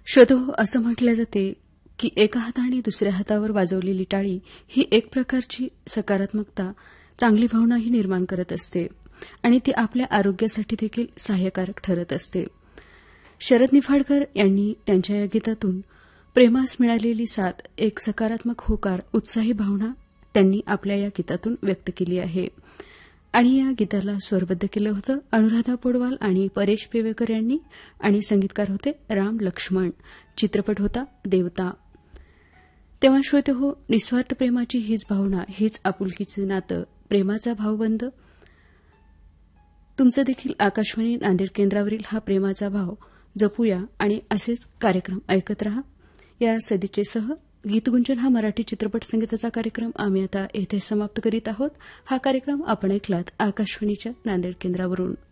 श्रोतो, असं म्हटलं जाते की एका हाताने दुसऱ्या हातावर वाजवलेली टाळी ही एक प्रकारची सकारात्मकता, चांगली भावनाही निर्माण करत असते आणि ती आपल्या आरोग्यासाठी देखील सहाय्यकारक ठरत असते. शरद निफाडकर यांनी त्यांच्या या गीतातून प्रेमास मिळालेली साथ, एक सकारात्मक होकार, उत्साही भावना त्यांनी आपल्या या गीतातून व्यक्त केली आहे. आणि या गीताला स्वरबद्ध केलं होतं अनुराधा पौडवाल आणि परेश पेवेकर यांनी आणि संगीतकार होते राम लक्ष्मण. चित्रपट होता देवता. तेव्हा श्रोते हो, निस्वार्थ प्रेमाची हीच भावना, हीच आपुलकीचं नातं, प्रेमाचा भावबंद. तुमचं देखील आकाशवाणी नांदेड केंद्रावरील हा प्रेमाचा भाव जपूया आणि असेच कार्यक्रम ऐकत रहा. या सदिच्छेसह गीतगुंजन हा मराठी चित्रपट संगीताचा कार्यक्रम आम्ही आता येथे समाप्त करीत आहोत. हा कार्यक्रम आपण ऐकलात आकाशवाणीच्या नांदेड केंद्रावरून.